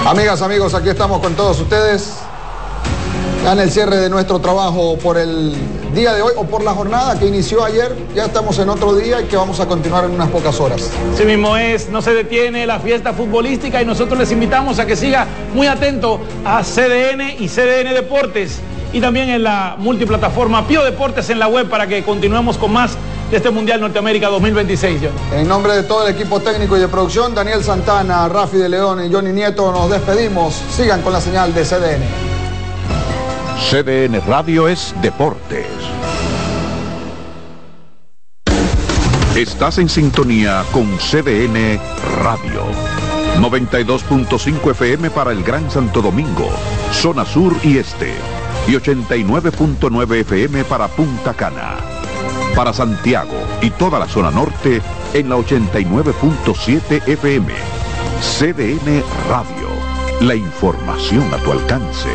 Amigas, amigos, aquí estamos con todos ustedes. Ya en el cierre de nuestro trabajo por el día de hoy o por la jornada que inició ayer. Ya estamos en otro día y que vamos a continuar en unas pocas horas. Así mismo es, no se detiene la fiesta futbolística y nosotros les invitamos a que siga muy atento a CDN y CDN Deportes y también en la multiplataforma Pío Deportes en la web para que continuemos con más de este Mundial Norteamérica 2026. John. En nombre de todo el equipo técnico y de producción, Daniel Santana, Rafi de León y Johnny Nieto, nos despedimos. Sigan con la señal de CDN. CDN Radio es Deportes. Estás en sintonía con CDN Radio. 92.5 FM para el Gran Santo Domingo, zona sur y este. Y 89.9 FM para Punta Cana. Para Santiago y toda la zona norte en la 89.7 FM. CDN Radio. La información a tu alcance.